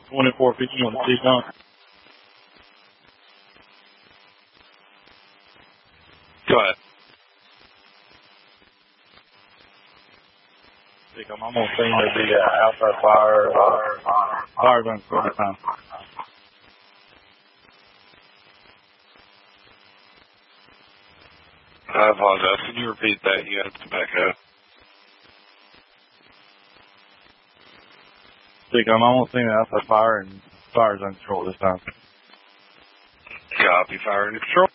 24 feet on the T-Con. Go ahead. I'm almost seeing the outside fire zone for the time. I apologize. Can you repeat that? You had to back up. I'm almost seeing the outside fire and fire zone control this time. Copy, fire and control.